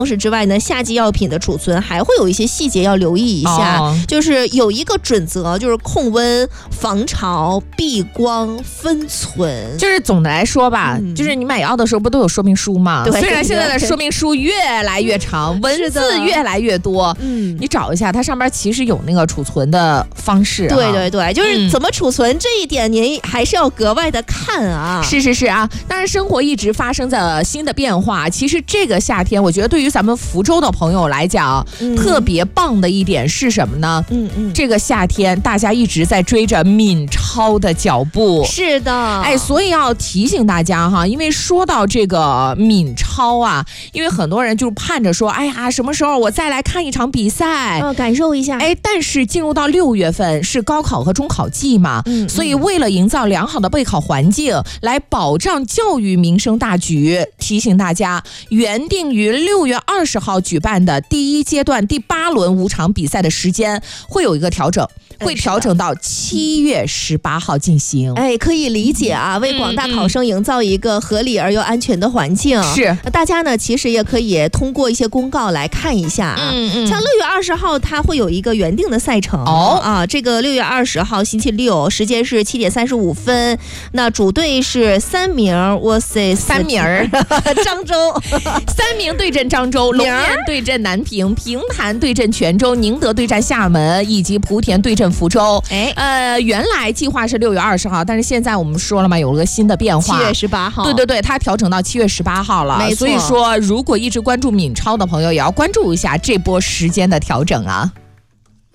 方式之外呢，夏季药品的储存还会有一些细节要留意一下，就是有一个准则，就是控温、防潮、避光、分存。 就是总的来说吧，就是你买药的时候不都有说明书吗？虽然现在的说明书越来越长，文字越来越多，你找一下，它上面其实有那个储存的方式。 对对对，就是怎么储存这一点，您还是要格外的看啊。 是啊，当然生活一直发生着新的变化。其实这个夏天，我觉得对于咱们福州的朋友来讲，特别棒的一点是什么呢？这个夏天大家一直在追着闽超的脚步。 是的， 所以要提醒大家哈，因为说到这个闽超啊，因为很多人就盼着说，哎呀，什么时候我再来看一场比赛， 感受一下。 但是进入到6月份是高考和中考季嘛，所以为了营造良好的备考环境，来保障教育民生大局，提醒大家，原定于6月20号举办的第1阶段第8轮5场比赛的时间会有一个调整，会调整到7月18号进行。 可以理解啊，为广大考生营造一个合理而又安全的环境。 是， 大家呢其实也可以通过一些公告来看一下啊。像6月20号它会有一个原定的赛程这个6月20号星期六，时间是7点35分。那主队是3名，哇塞，3名漳州 3名对阵漳州，龙岩对阵南平，平潭对阵泉州，宁德对战厦门，以及莆田对阵福州。原来计划是6月20号，但是现在我们说了嘛，有了个新的变化，7 月18号。 对对对，它调整到7月18号了。所以说，如果一直关注闽超的朋友，也要关注一下这波时间的调整啊。